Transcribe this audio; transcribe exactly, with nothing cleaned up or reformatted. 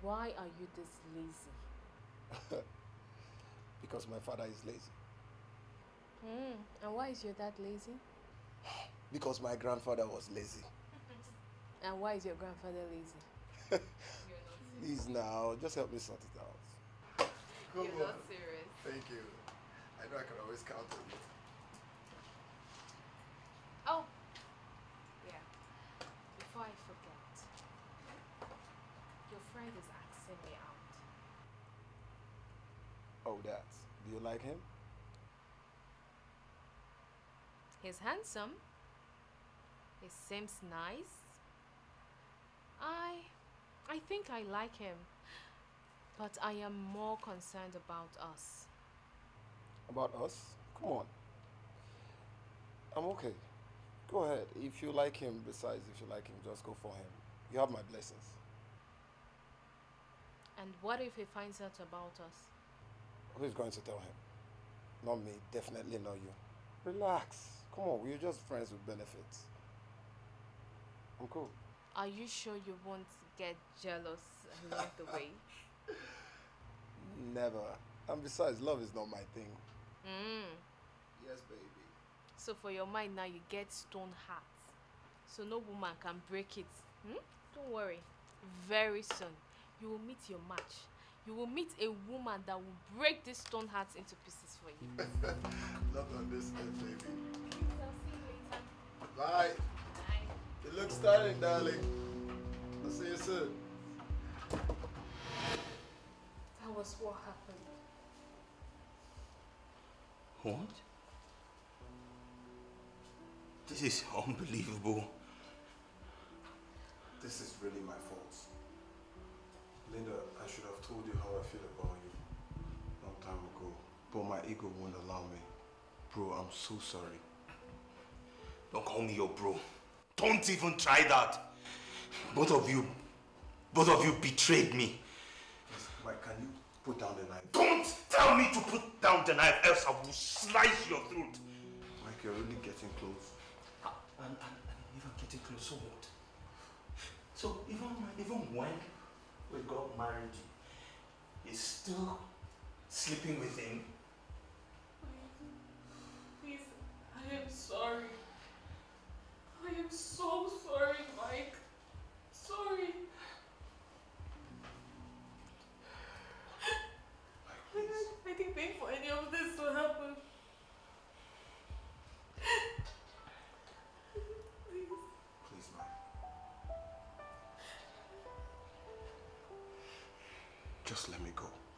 Why are you this lazy? Because my father is lazy. Mm, and why is your dad lazy? Because my grandfather was lazy. And why is your grandfather lazy? Please now, just help me sort it out. Come You're on. Not serious. Thank you. I know I can always count on you. Oh, yeah. Before I forget, your friend is asking me out. Oh, that. Do you like him? He's handsome. He seems nice. I, I think I like him. But I am more concerned about us. About us? Come on. I'm okay. Go ahead. If you like him, besides if you like him, just go for him. You have my blessings. And what if he finds out about us? Who is going to tell him? Not me. Definitely not you. Relax. Come on. We're just friends with benefits. I'm cool. Are you sure you won't get jealous along the way? Never. And besides, love is not my thing. Mm. Yes, baby. So for your mind now, you get stone heart. So no woman can break it. Hmm? Don't worry. Very soon, you will meet your match. You will meet a woman that will break this stone heart into pieces for you. Love on this end, baby. I'll see you later. Bye. Bye. It looks stunning, darling. I'll see you soon. That was what happened. What? This is unbelievable. This is really my fault. Linda, I should have told you how I feel about you a long time ago. But my ego won't allow me. Bro, I'm so sorry. Don't call me your bro. Don't even try that. Both of you, both of you betrayed me. Yes, Mike, can you put down the knife? Don't tell me to put down the knife, else I will slice your throat. Mike, you're really getting close. And, and, and even getting close, so what? So even, even when we got married, you're still sleeping with him? Please, I am sorry. I am so sorry, Mike. Sorry. Mike, please. I didn't think for any of this to happen. Please. Please, Mike. Just let me go.